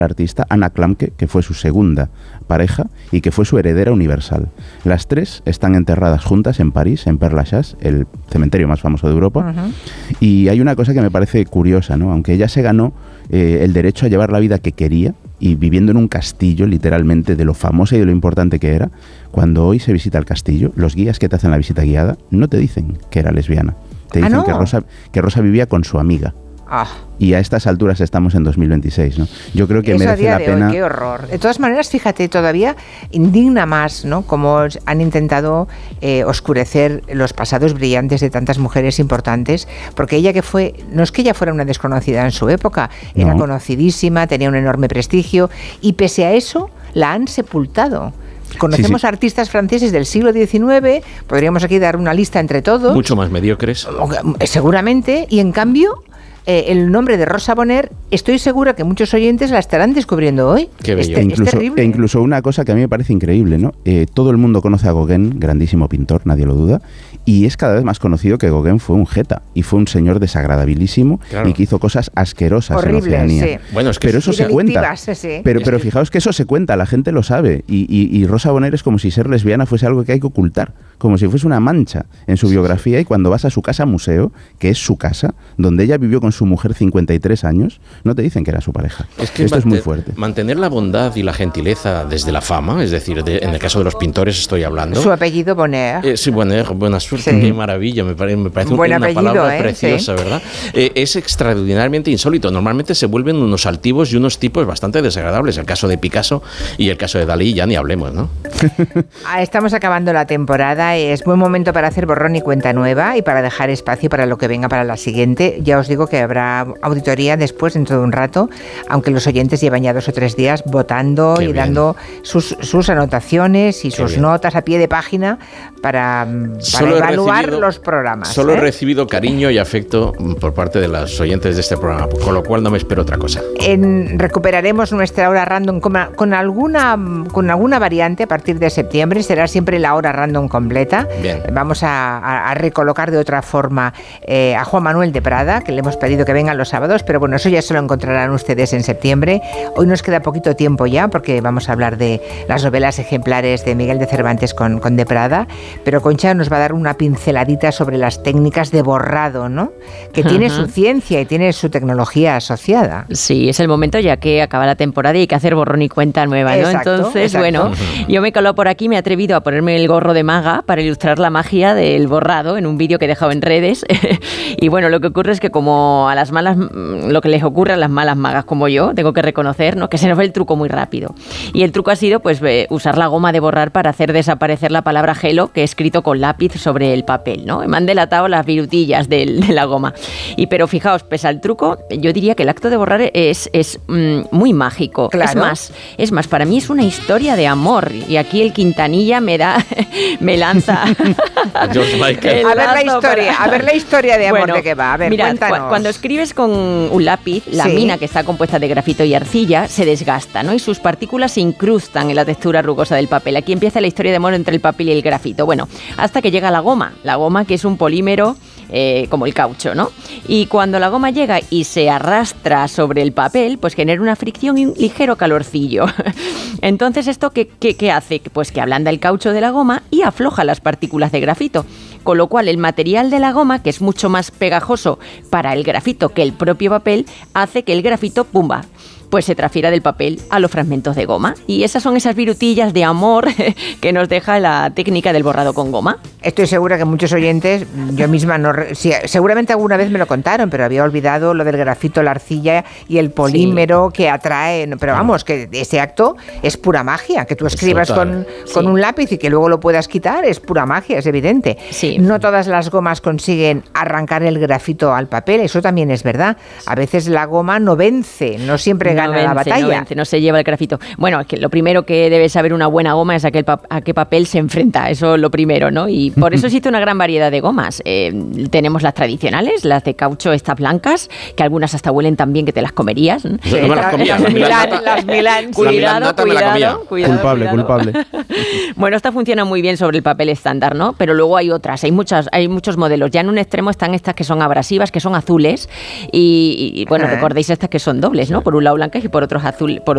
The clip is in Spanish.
artista Anna Klamke, que fue su segunda pareja y que fue su heredera universal. Las tres están enterradas juntas en París, en Père Lachaise, el cementerio más famoso de Europa. Y hay una cosa que me parece curiosa, ¿no? Aunque ella se ganó el derecho a llevar la vida que quería y viviendo en un castillo, literalmente, de lo famosa y de lo importante que era, cuando hoy se visita el castillo, los guías que te hacen la visita guiada no te dicen que era lesbiana. Te dicen ¿no? que Rosa vivía con su amiga. Y a estas alturas estamos en 2026, ¿no? Yo creo que eso merece la pena. Hoy, qué horror. De todas maneras, fíjate, todavía indigna más, ¿no? Cómo han intentado oscurecer los pasados brillantes de tantas mujeres importantes, porque ella que fue, no es que ella fuera una desconocida en su época, era conocidísima, tenía un enorme prestigio, y pese a eso la han sepultado. Conocemos artistas franceses del siglo XIX, podríamos aquí dar una lista entre todos. Mucho más mediocres. Seguramente, y en cambio el nombre de Rosa Bonheur, estoy segura que muchos oyentes la estarán descubriendo hoy. Qué bello. Es terrible. E incluso una cosa que a mí me parece increíble, ¿no? Todo el mundo conoce a Gauguin, grandísimo pintor, nadie lo duda, y es cada vez más conocido que Gauguin fue un jeta y fue un señor desagradabilísimo y que hizo cosas asquerosas horribles, en Oceanía. Sí. Bueno, es que pero eso se cuenta. Sí. Pero fijaos que eso se cuenta, la gente lo sabe. Y Rosa Bonheur es como si ser lesbiana fuese algo que hay que ocultar, como si fuese una mancha en su biografía. Y cuando vas a su casa museo, que es su casa, donde ella vivió con su mujer 53 años, no te dicen que era su pareja. Es que esto es muy fuerte. Mantener la bondad y la gentileza desde la fama, es decir, en el caso de los pintores estoy hablando. Su apellido Bonheur. Sí, Bonheur, buena suerte, qué maravilla, me parece una palabra preciosa, ¿verdad? Es extraordinariamente insólito. Normalmente se vuelven unos altivos y unos tipos bastante desagradables. El caso de Picasso y el caso de Dalí, ya ni hablemos, ¿no? Estamos acabando la temporada, es buen momento para hacer borrón y cuenta nueva y para dejar espacio para lo que venga para la siguiente. Ya os digo que habrá auditoría después, dentro de un rato, aunque los oyentes llevan ya 2 o 3 días votando y dando sus anotaciones y sus notas a pie de página para evaluar los programas. Solo he recibido cariño y afecto por parte de los oyentes de este programa, con lo cual no me espero otra cosa. Recuperaremos nuestra hora random con alguna variante a partir de septiembre. Será siempre la hora random completa. Bien. Vamos a recolocar de otra forma a Juan Manuel de Prada, que le hemos pedido que vengan los sábados, pero bueno, eso ya se lo encontrarán ustedes en septiembre. Hoy nos queda poquito tiempo ya, porque vamos a hablar de las novelas ejemplares de Miguel de Cervantes con de Prada, pero Concha nos va a dar una pinceladita sobre las técnicas de borrado, ¿no? Que tiene su ciencia y tiene su tecnología asociada. Sí, es el momento ya que acaba la temporada y hay que hacer borrón y cuenta nueva, ¿no? Entonces, bueno, yo me he colado por aquí, me he atrevido a ponerme el gorro de maga para ilustrar la magia del borrado en un vídeo que he dejado en redes. Y bueno, lo que ocurre es que como a las malas, lo que les ocurre a las malas magas como yo, tengo que reconocer, ¿no?, que se nos va el truco muy rápido. Y el truco ha sido pues usar la goma de borrar para hacer desaparecer la palabra hello que he escrito con lápiz sobre el papel, ¿no? Me han delatado las virutillas de la goma. Pero fijaos, pese al truco, yo diría que el acto de borrar es muy mágico. Claro. Es más, para mí es una historia de amor. Y aquí el Quintanilla me lanza a ver la historia de amor de qué va. A ver, mira, cuéntanos. Cuando escribes con un lápiz, la mina, que está compuesta de grafito y arcilla, se desgasta, ¿no? Y sus partículas se incrustan en la textura rugosa del papel. Aquí empieza la historia de amor entre el papel y el grafito. Bueno, hasta que llega la goma que es un polímero como el caucho, ¿no? Y cuando la goma llega y se arrastra sobre el papel, pues genera una fricción y un ligero calorcillo. Entonces, ¿esto qué hace? Pues que ablanda el caucho de la goma y afloja las partículas de grafito. Con lo cual, el material de la goma, que es mucho más pegajoso para el grafito que el propio papel, hace que el grafito, ¡pumba!, pues se transfiera del papel a los fragmentos de goma. Y esas son esas virutillas de amor que nos deja la técnica del borrado con goma. Estoy segura que muchos oyentes, yo misma seguramente alguna vez me lo contaron, pero había olvidado lo del grafito, la arcilla y el polímero que atrae. Pero vamos, que ese acto es pura magia. Que tú escribas con un lápiz y que luego lo puedas quitar es pura magia, es evidente. Sí. No todas las gomas consiguen arrancar el grafito al papel, eso también es verdad. A veces la goma no vence, no siempre gana la batalla. No se lleva el grafito. Bueno, es que lo primero que debe saber una buena goma es a qué papel se enfrenta, eso es lo primero, ¿no? Y por eso existe una gran variedad de gomas. Tenemos las tradicionales, las de caucho, estas blancas, que algunas hasta huelen tan bien que te las comerías, ¿no? No me las comía. Las Milán. Cuidado. Culpable. Bueno, esta funciona muy bien sobre el papel estándar, ¿no? Pero luego hay otras, hay muchos modelos. Ya en un extremo están estas que son abrasivas, que son azules, y bueno, recordéis estas que son dobles, ¿no? Por un lado blancas y por otro azul,